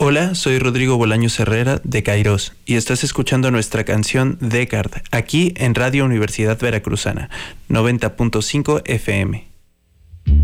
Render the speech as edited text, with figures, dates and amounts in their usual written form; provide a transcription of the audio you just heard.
Hola, soy Rodrigo Bolaños Herrera de Kairos y estás escuchando nuestra canción Descartes aquí en Radio Universidad Veracruzana, 90.5 FM.